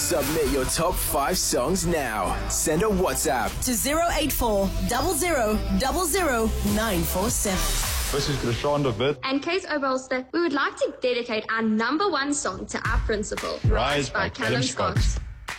Submit your top 5 songs now. Send a WhatsApp to 084 00 947. This is Rashawn DeVitt and Kate Oberholster. We would like to dedicate our number 1 song to our principal, Rise by Callum Scott.